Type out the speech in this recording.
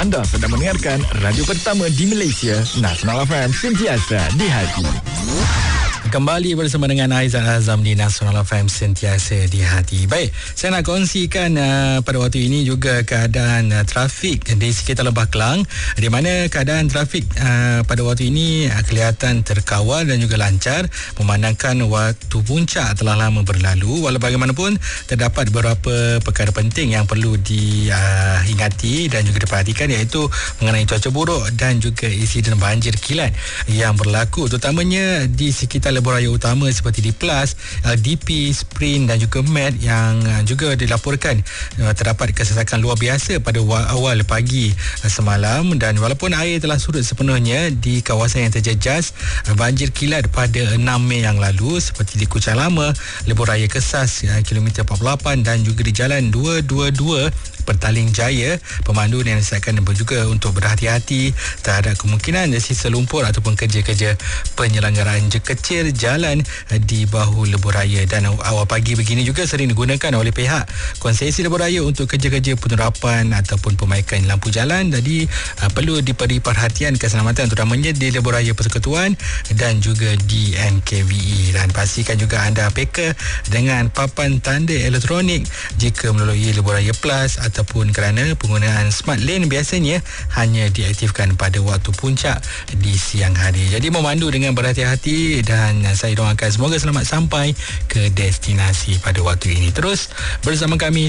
Anda sedang mendengarkan radio pertama di Malaysia, Nasional FM, sentiasa di hati. Kembali bersama dengan Aizat Azam di Nasional FM, sentiasa di hati. Baik, saya nak kongsikan pada waktu ini juga keadaan trafik di sekitar Lembah Kelang, di mana keadaan trafik pada waktu ini kelihatan terkawal dan juga lancar memandangkan waktu puncak telah lama berlalu. Walau bagaimanapun, terdapat beberapa perkara penting yang perlu diingati dan juga diperhatikan, iaitu mengenai cuaca buruk dan juga insiden banjir kilat yang berlaku, terutamanya di sekitar lebuh raya utama seperti di Plus, LDP, Sprint dan juga Med, yang juga dilaporkan terdapat kesesakan luar biasa pada awal pagi semalam. Dan walaupun air telah surut sepenuhnya di kawasan yang terjejas banjir kilat pada 6 Mei yang lalu, seperti di Kuching Lama, Lebuh Raya Kesas kilometer 48 dan juga di Jalan 222 Pertaling Jaya, pemandu yang dinasihatkan juga untuk berhati-hati terhadap kemungkinan sisa lumpur ataupun kerja-kerja penyelenggaraan kecil jalan di bahu lebuh raya. Dan awal pagi begini juga sering digunakan oleh pihak konsesi lebuh raya untuk kerja-kerja penerapan ataupun perbaikan lampu jalan. Jadi perlu diberi perhatian keselamatan, terutamanya di lebuh raya Persekutuan dan juga di NKVE. Dan pastikan juga anda peka dengan papan tanda elektronik jika melalui lebuh raya Plus, ataupun kerana penggunaan smart lane biasanya hanya diaktifkan pada waktu puncak di siang hari. Jadi memandu dengan berhati-hati, dan saya doakan semoga selamat sampai ke destinasi pada waktu ini. Terus bersama kami